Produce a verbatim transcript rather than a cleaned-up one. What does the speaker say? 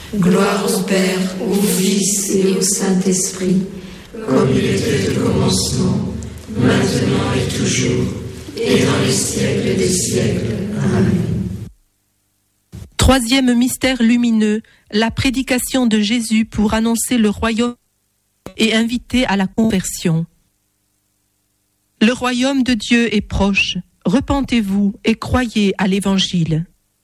Gloire au Père, au Fils et au Saint-Esprit, comme il était au commencement, maintenant et toujours, et dans les siècles des siècles. Amen. Troisième mystère lumineux, la prédication de Jésus pour annoncer le royaume et inviter à la conversion. Le royaume de Dieu est proche. Repentez-vous et croyez à l'Évangile.